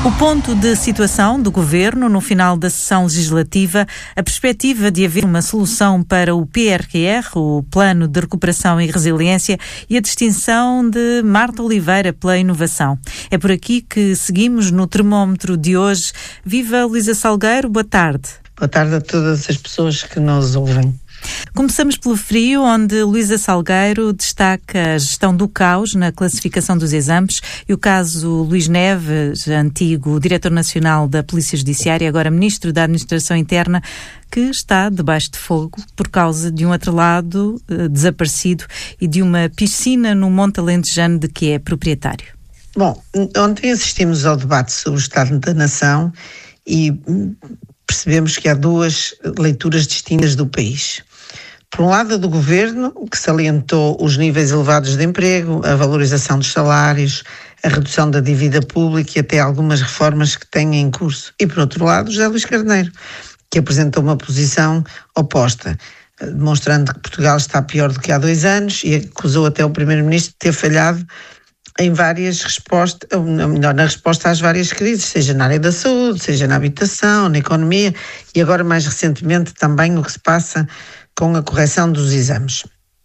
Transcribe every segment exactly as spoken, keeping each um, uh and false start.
O ponto de situação do Governo no final da sessão legislativa, a perspectiva de haver uma solução para o P R R, o Plano de Recuperação e Resiliência, e a distinção de Marta Oliveira pela inovação. É por aqui que seguimos no termómetro de hoje. Viva Luísa Salgueiro, boa tarde. Boa tarde a todas as pessoas que nos ouvem. Começamos pelo frio, onde Luísa Salgueiro destaca a gestão do caos na classificação dos exames e o caso Luís Neves, antigo diretor nacional da Polícia Judiciária, agora ministro da Administração Interna, que está debaixo de fogo por causa de um atrelado eh, desaparecido e de uma piscina no Monte Alentejano de que é proprietário. Bom, ontem assistimos ao debate sobre o Estado da Nação e percebemos que há duas leituras distintas do país. Por um lado, a do Governo, que salientou os níveis elevados de emprego, a valorização dos salários, a redução da dívida pública e até algumas reformas que têm em curso. E, por outro lado, José Luís Carneiro, que apresentou uma posição oposta, demonstrando que Portugal está pior do que há dois anos e acusou até o Primeiro-Ministro de ter falhado em várias respostas, ou melhor, na resposta às várias crises, seja na área da saúde, seja na habitação, na economia e agora mais recentemente também o que se passa com a correção dos exames.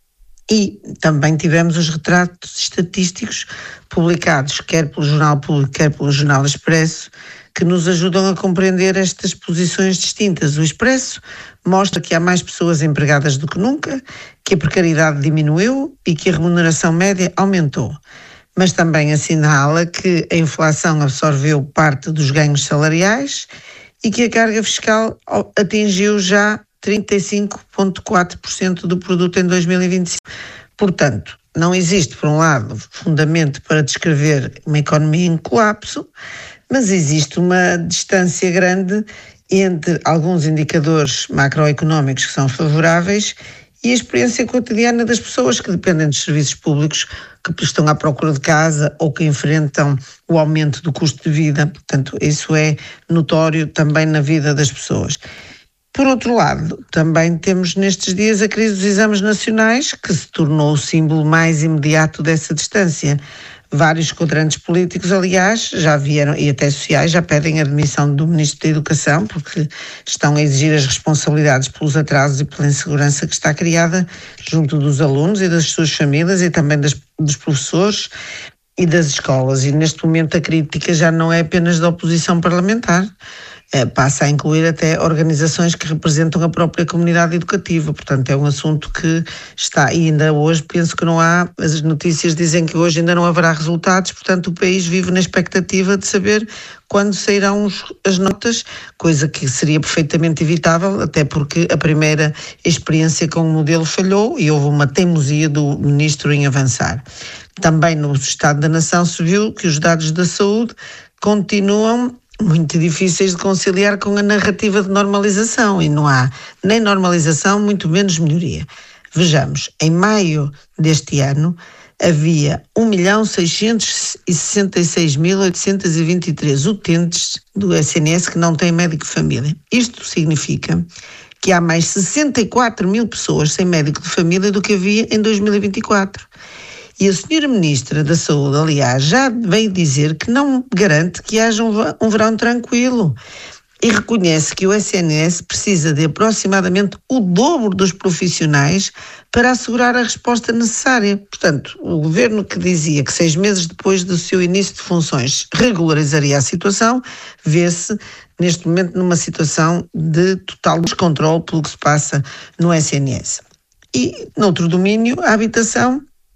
E também tivemos os retratos estatísticos publicados, quer pelo Jornal Público, quer pelo Jornal Expresso, que nos ajudam a compreender estas posições distintas. O Expresso mostra que há mais pessoas empregadas do que nunca, que a precariedade diminuiu e que a remuneração média aumentou. Mas também assinala que a inflação absorveu parte dos ganhos salariais e que a carga fiscal atingiu já trinta e cinco vírgula quatro por cento do produto em dois mil e vinte e cinco. Portanto, não existe, por um lado, fundamento para descrever uma economia em colapso, mas existe uma distância grande entre alguns indicadores macroeconómicos que são favoráveis e a experiência cotidiana das pessoas que dependem dos serviços públicos, que estão à procura de casa ou que enfrentam o aumento do custo de vida. Portanto, isso é notório também na vida das pessoas. Por outro lado, também temos nestes dias a crise dos exames nacionais, que se tornou o símbolo mais imediato dessa distância. Vários quadrantes políticos, aliás, já vieram, e até sociais, já pedem a demissão do Ministro da Educação, porque estão a exigir as responsabilidades pelos atrasos e pela insegurança que está criada junto dos alunos e das suas famílias e também das, dos professores e das escolas. E neste momento a crítica já não é apenas da oposição parlamentar, é, passa a incluir até organizações que representam a própria comunidade educativa. Portanto, é um assunto que está, e ainda hoje penso que não há, as notícias dizem que hoje ainda não haverá resultados, portanto o país vive na expectativa de saber quando sairão os, as notas, coisa que seria perfeitamente evitável, até porque a primeira experiência com o modelo falhou e houve uma teimosia do Ministro em avançar. Também no Estado da Nação se viu que os dados da saúde continuam muito difíceis de conciliar com a narrativa de normalização e não há nem normalização, muito menos melhoria. Vejamos, em maio deste ano havia um milhão seiscentos e sessenta e seis mil oitocentos e vinte e três utentes do S N S que não têm médico de família. Isto significa que há mais sessenta e quatro mil pessoas sem médico de família do que havia em dois mil e vinte e quatro. E a senhora Ministra da Saúde, aliás, já veio dizer que não garante que haja um verão tranquilo e reconhece que o S N S precisa de aproximadamente o dobro dos profissionais para assegurar a resposta necessária. Portanto, o Governo que dizia que seis meses depois do seu início de funções regularizaria a situação, vê-se neste momento numa situação de total descontrole pelo que se passa no S N S. E, noutro domínio, a habitação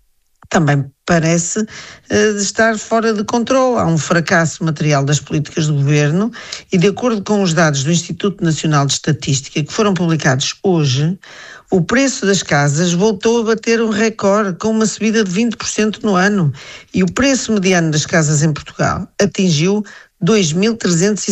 também parece uh, estar fora de controle. Há um fracasso material das políticas do Governo e, de acordo com os dados do Instituto Nacional de Estatística, que foram publicados hoje, o preço das casas voltou a bater um recorde, com uma subida de vinte por cento no ano. E o preço mediano das casas em Portugal atingiu dois mil trezentos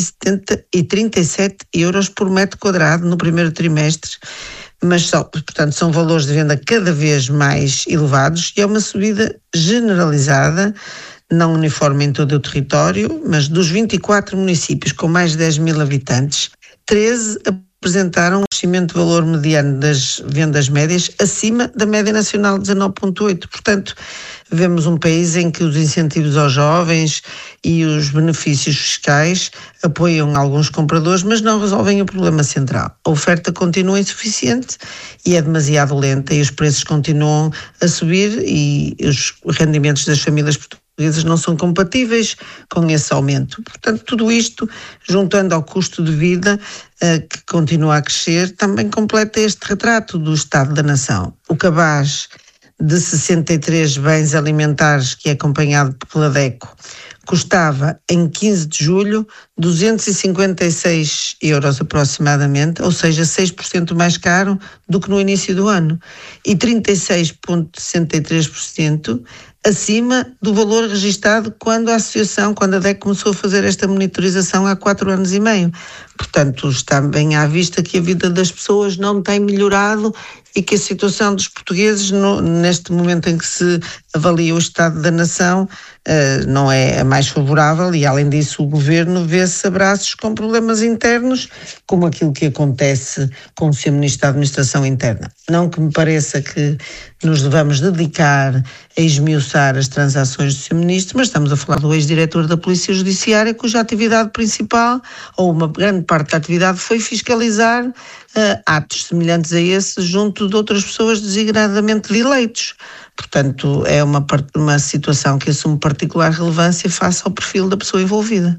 e trinta e sete euros por metro quadrado no primeiro trimestre. Mas, só, portanto, são valores de venda cada vez mais elevados e é uma subida generalizada, não uniforme em todo o território, mas dos vinte e quatro municípios com mais de dez mil habitantes, treze apresentaram um crescimento de valor mediano das vendas médias acima da média nacional de dezanove vírgula oito. Portanto, vemos um país em que os incentivos aos jovens e os benefícios fiscais apoiam alguns compradores, mas não resolvem o problema central. A oferta continua insuficiente e é demasiado lenta e os preços continuam a subir e os rendimentos das famílias portuguesas não são compatíveis com esse aumento. Portanto, tudo isto, juntando ao custo de vida uh, que continua a crescer, também completa este retrato do estado da nação. O cabaz de sessenta e três bens alimentares, que é acompanhado pela DECO, custava em quinze de julho duzentos e cinquenta e seis euros aproximadamente, ou seja, seis por cento mais caro do que no início do ano, e trinta e seis vírgula sessenta e três por cento acima do valor registado quando a associação, quando a DECO começou a fazer esta monitorização há quatro anos e meio. Portanto, está bem à vista que a vida das pessoas não tem melhorado e que a situação dos portugueses, no, neste momento em que se avalia o estado da nação, uh, não é a mais favorável e, além disso, o governo vê-se a braços com problemas internos, como aquilo que acontece com o senhor Ministro da Administração Interna. Não que me pareça que nos devamos dedicar a esmiuçar as transações do senhor Ministro, mas estamos a falar do ex-diretor da Polícia Judiciária, cuja atividade principal, ou uma grande parte da atividade, foi fiscalizar uh, atos semelhantes a esse junto de outras pessoas designadamente de eleitos. Portanto, é uma, uma situação que assume particular relevância face ao perfil da pessoa envolvida.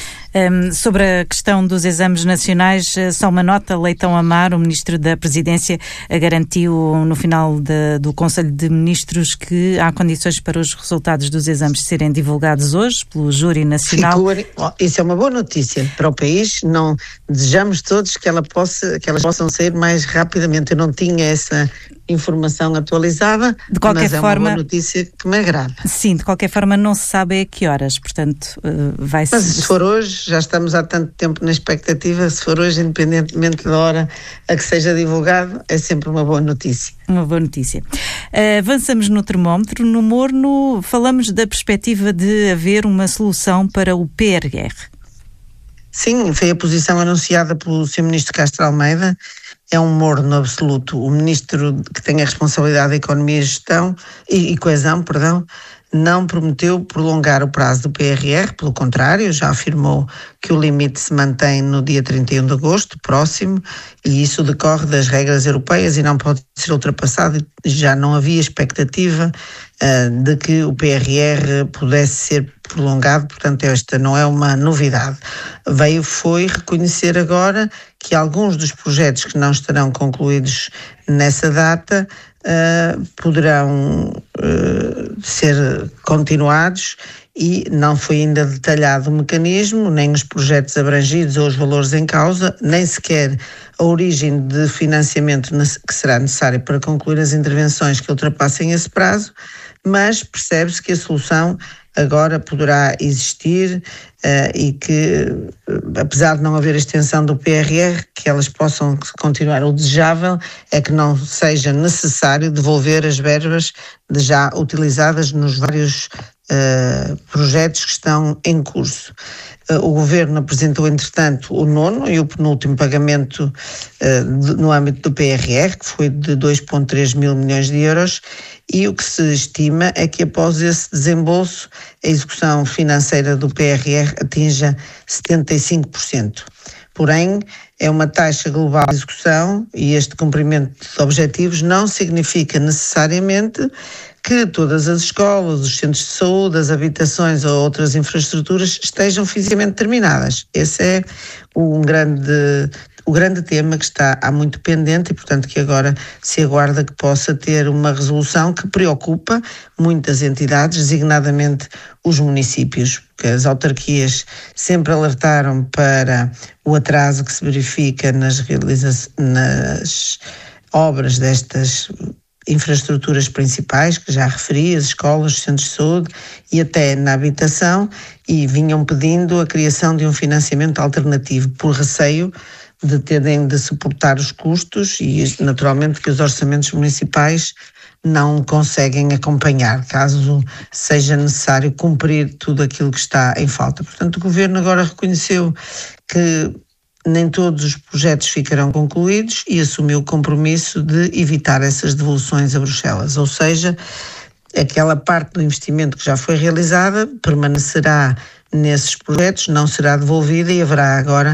Um, sobre a questão dos exames nacionais, só uma nota: Leitão Amar, o Ministro da Presidência, garantiu no final de, do Conselho de Ministros que há condições para os resultados dos exames serem divulgados hoje pelo Júri Nacional. Fico, isso é uma boa notícia para o país. Não desejamos todos que, ela possa, que elas possam sair mais rapidamente. Eu não tinha essa informação atualizada, de qualquer mas é forma, uma boa notícia que me agrada. Sim, de qualquer forma não se sabe a que horas, portanto vai ser... Mas se for hoje, já estamos há tanto tempo na expectativa, se for hoje, independentemente da hora a que seja divulgado, é sempre uma boa notícia. Uma boa notícia. Uh, avançamos no termómetro. No Morno, falamos da perspectiva de haver uma solução para o P R R. Sim, foi a posição anunciada pelo senhor Ministro Castro Almeida. É um morno absoluto. O Ministro que tem a responsabilidade da Economia e Gestão e, e Coesão, perdão, não prometeu prolongar o prazo do P R R, pelo contrário, já afirmou que o limite se mantém no dia trinta e um de agosto, próximo, e isso decorre das regras europeias e não pode ser ultrapassado. Já não havia expectativa uh, de que o P R R pudesse ser prolongado, portanto esta não é uma novidade. Veio foi reconhecer agora que alguns dos projetos que não estarão concluídos nessa data uh, poderão uh, ser continuados, e não foi ainda detalhado o mecanismo, nem os projetos abrangidos ou os valores em causa, nem sequer a origem de financiamento que será necessária para concluir as intervenções que ultrapassem esse prazo, mas percebe-se que a solução agora poderá existir uh, e que, uh, apesar de não haver extensão do P R R, que elas possam continuar. O desejável é que não seja necessário devolver as verbas já utilizadas nos vários uh, projetos que estão em curso. Uh, o Governo apresentou, entretanto, o nono e o penúltimo pagamento uh, de, no âmbito do P R R, que foi de dois vírgula três mil milhões de euros, e o que se estima é que após esse desembolso a execução financeira do P R R atinja setenta e cinco por cento. Porém, é uma taxa global de execução e este cumprimento de objetivos não significa necessariamente que todas as escolas, os centros de saúde, as habitações ou outras infraestruturas estejam fisicamente terminadas. Esse é um grande, o grande tema que está há muito pendente e, portanto, que agora se aguarda que possa ter uma resolução que preocupa muitas entidades, designadamente os municípios, porque as autarquias sempre alertaram para o atraso que se verifica nas, realiza- nas obras destas infraestruturas principais, que já referi, as escolas, os centros de saúde e até na habitação, e vinham pedindo a criação de um financiamento alternativo por receio de terem de suportar os custos e, naturalmente, que os orçamentos municipais não conseguem acompanhar, caso seja necessário cumprir tudo aquilo que está em falta. Portanto, o Governo agora reconheceu que nem todos os projetos ficarão concluídos e assumiu o compromisso de evitar essas devoluções a Bruxelas, ou seja, aquela parte do investimento que já foi realizada permanecerá nesses projetos não será devolvida e haverá agora